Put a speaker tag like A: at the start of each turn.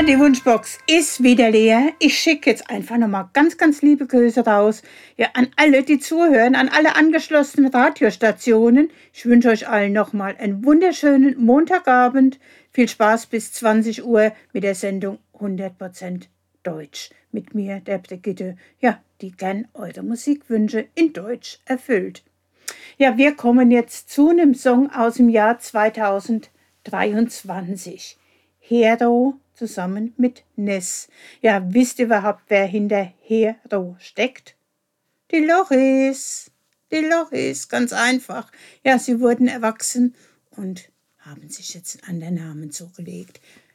A: Die Wunschbox ist wieder leer. Ich schicke jetzt einfach nochmal ganz liebe Grüße raus. Ja, an alle, die zuhören, an alle angeschlossenen Radiostationen. Ich wünsche euch allen nochmal einen wunderschönen Montagabend. Viel Spaß bis 20 Uhr mit der Sendung 100% Deutsch. Mit mir, der Brigitte, ja, die gern eure Musikwünsche in Deutsch erfüllt. Ja, wir kommen jetzt zu einem Song aus dem Jahr 2023. Hero zusammen mit Ness. Ja, wisst ihr überhaupt, wer hinter Hero steckt? Die Loris. Die Loris, ganz einfach. Ja, sie wurden erwachsen und haben sich jetzt einen anderen Namen zugelegt.